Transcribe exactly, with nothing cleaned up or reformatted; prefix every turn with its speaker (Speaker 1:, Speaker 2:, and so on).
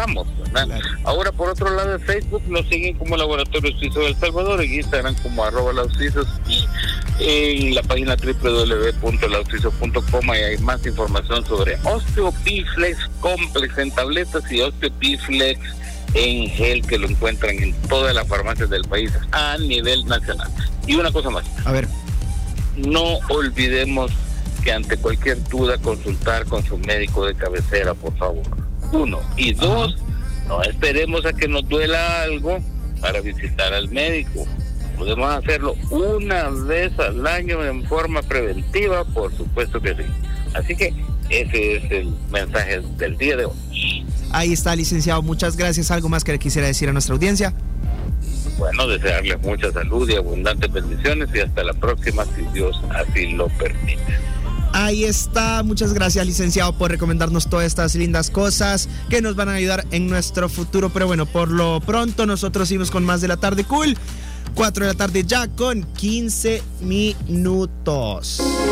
Speaker 1: estamos, ¿verdad? Claro. Ahora, por otro lado, en Facebook nos siguen como Laboratorio Suizo del Salvador, en Instagram como arroba lausuizos, y en la página doble u doble u doble u punto lausuizos punto com hay más información sobre OsteoPiflex Complex en tabletas y OsteoPiflex en gel, que lo encuentran en todas las farmacias del país a nivel nacional. Y una cosa más.
Speaker 2: A ver.
Speaker 1: No olvidemos que ante cualquier duda consultar con su médico de cabecera, por favor. Uno. Y dos, uh-huh. no esperemos a que nos duela algo para visitar al médico. Podemos hacerlo una vez al año en forma preventiva, por supuesto que sí. Así que ese es el mensaje del día de hoy.
Speaker 2: Ahí está, licenciado. Muchas gracias. ¿Algo más que le quisiera decir a nuestra audiencia?
Speaker 1: Bueno, desearles mucha salud y abundantes bendiciones, y hasta la próxima, si Dios así lo permite.
Speaker 2: Ahí está, muchas gracias, licenciado, por recomendarnos todas estas lindas cosas que nos van a ayudar en nuestro futuro. Pero bueno, por lo pronto nosotros seguimos con más de la tarde cool. cuatro de la tarde ya con quince minutos.